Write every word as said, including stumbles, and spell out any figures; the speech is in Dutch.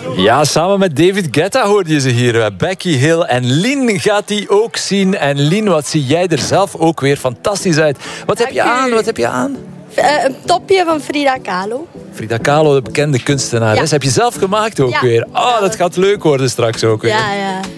Ja, samen met David Guetta hoorde je ze hier. Becky Hill en Lien gaat die ook zien. En Lien, wat zie jij er zelf ook weer fantastisch uit. Wat heb je aan? Wat heb je aan? Uh, een topje van Frida Kahlo. Frida Kahlo, de bekende kunstenares. Ja. Heb je zelf gemaakt ook ja. weer? Oh, dat gaat leuk worden straks ook weer. Ja, ja.